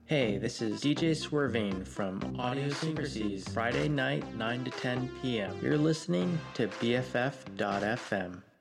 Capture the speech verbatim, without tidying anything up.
Hey, this is D J Swerving from Audiosyncrasies, Friday night, nine to ten p.m. You're listening to B F F dot F M.